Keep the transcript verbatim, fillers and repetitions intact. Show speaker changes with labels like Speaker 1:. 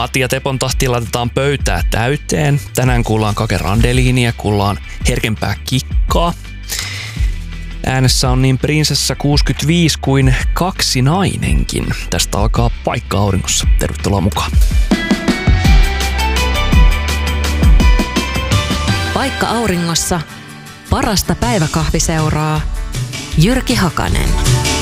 Speaker 1: Matti ja Tepon tahtiin laitetaan pöytää täyteen. Tänään kuullaan Kake Randeliinia, kuullaan herkempää kikkaa. Äänessä on niin Prinsessa kuusikymmentäviisi kuin kaksi nainenkin. Tästä alkaa Paikka auringossa. Tervetuloa mukaan.
Speaker 2: Paikka auringossa. Parasta päiväkahviseuraa. Jyrki Hakanen.